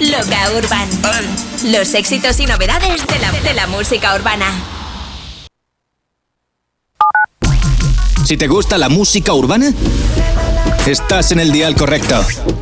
Loca Urban. Los éxitos y novedades de la música urbana. Si te gusta la música urbana, estás en el dial correcto.